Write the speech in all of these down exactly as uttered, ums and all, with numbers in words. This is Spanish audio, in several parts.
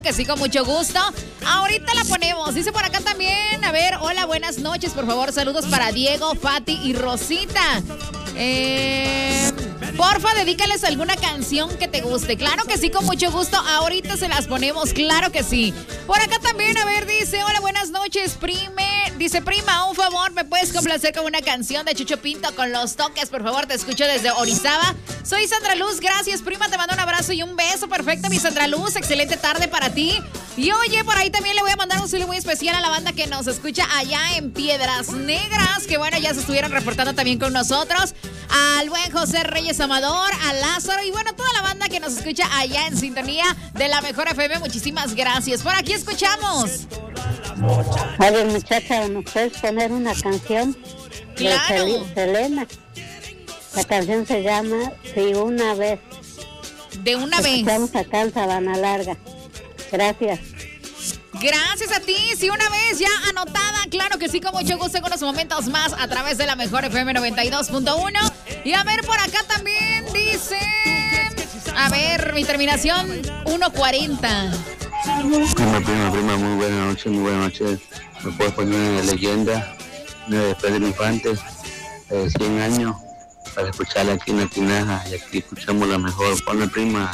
Que sí, con mucho gusto. Ahorita la ponemos. Dice por acá también. A ver, hola, buenas noches. Por favor, saludos para Diego, Fati y Rosita. Eh, porfa, dedícales alguna canción que te guste. Claro que sí, con mucho gusto. Ahorita se las ponemos, claro que sí. Por acá también, a ver, dice, hola, buenas noches, prime. Dice, prima, un favor, ¿me puedes complacer con una canción de Chucho Pinto con Los Toques? Por favor, te escucho desde Orizaba. Soy Sandra Luz, gracias, prima. Te mando un abrazo y un beso. Perfecto, mi Sandra Luz. Excelente tarde para ti. Y oye, por ahí también le voy a mandar un saludo muy especial a la banda que nos escucha allá en Piedras Negras, que bueno, ya se estuvieron reportando también con nosotros. Al buen José Reyes Amador, a Lázaro y bueno, toda la banda que nos escucha allá en sintonía de la Mejor F M. Muchísimas gracias. Por aquí escuchamos. Oye, muchacha, ¿nos puedes poner una canción? Claro. De Selena. La canción se llama Si una vez. De una vez. Estamos acá en Sabana Larga. Gracias. Gracias a ti, sí, una vez ya anotada, claro que sí, con mucho gusto en unos momentos más a través de la Mejor F M noventa y dos punto uno. Y a ver, por acá también dice, a ver, mi terminación, uno cuarenta. Prima, prima, prima, muy buenas noches, muy buenas noches. ¿Me puedes poner una leyenda de Pedro Infante, de cien años, para escucharla aquí en la tinaja? Y aquí escuchamos la mejor. Ponle, prima.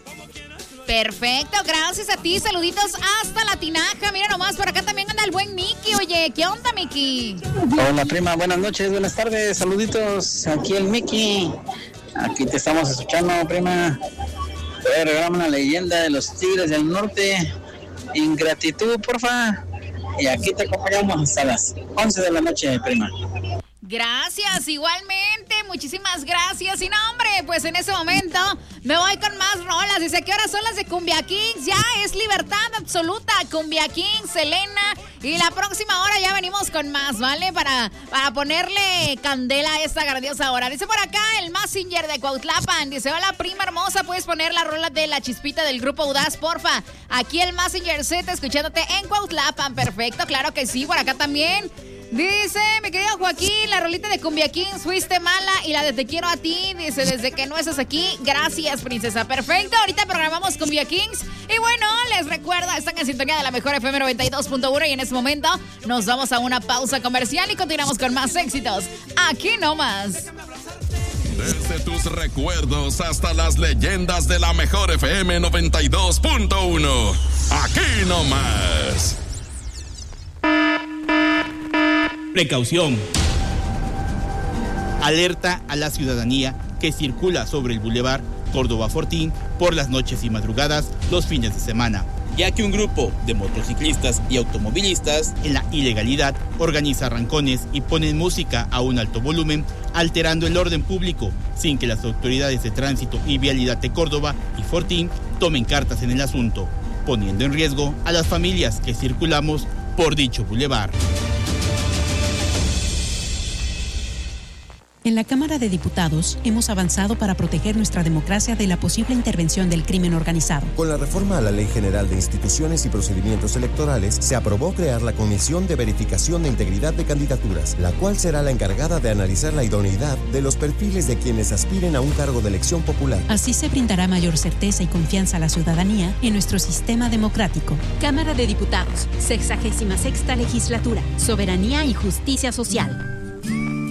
Perfecto, gracias a ti, saluditos hasta la tinaja. Mira nomás, por acá también anda el buen Miki. Oye, ¿qué onda, Miki? Hola, prima, buenas noches, buenas tardes, saluditos, aquí el Miki. Aquí te estamos escuchando, prima. Te regalamos una leyenda de los Tigres del Norte. Ingratitud, porfa. Y aquí te acompañamos hasta las once de la noche, prima. Gracias, igualmente, muchísimas gracias. Y no, hombre, pues en ese momento me voy con más rolas. Dice que ahora son las de Cumbia Kings. Ya es libertad absoluta, Cumbia Kings, Selena. Y la próxima hora ya venimos con más, ¿vale? Para, para ponerle candela a esta grandiosa hora. Dice por acá el Messenger de Cuautlapan. Dice, hola, prima hermosa, ¿puedes poner la rola de La Chispita del Grupo Audaz, porfa? Aquí el Messenger Z escuchándote en Cuautlapan. Perfecto, claro que sí, por acá también. Dice, mi querido Joaquín, la rolita de Cumbia Kings, fuiste mala, y la de Te quiero a ti, dice, desde que no estás aquí, gracias, princesa. Perfecto, ahorita programamos Cumbia Kings. Y bueno, les recuerdo, están en sintonía de la Mejor F M noventa y dos punto uno y en este momento nos vamos a una pausa comercial y continuamos con más éxitos. Aquí nomás. Desde tus recuerdos hasta las leyendas de la Mejor F M noventa y dos punto uno. Aquí nomás. Precaución. Alerta a la ciudadanía que circula sobre el Boulevard Córdoba Fortín por las noches y madrugadas los fines de semana, ya que un grupo de motociclistas y automovilistas en la ilegalidad organiza arrancones y ponen música a un alto volumen, alterando el orden público sin que las autoridades de tránsito y vialidad de Córdoba y Fortín tomen cartas en el asunto, poniendo en riesgo a las familias que circulamos por dicho bulevar. En la Cámara de Diputados hemos avanzado para proteger nuestra democracia de la posible intervención del crimen organizado. Con la reforma a la Ley General de Instituciones y Procedimientos Electorales, se aprobó crear la Comisión de Verificación de Integridad de Candidaturas, la cual será la encargada de analizar la idoneidad de los perfiles de quienes aspiren a un cargo de elección popular. Así se brindará mayor certeza y confianza a la ciudadanía en nuestro sistema democrático. Cámara de Diputados, sexagésima sexta legislatura, Soberanía y Justicia Social.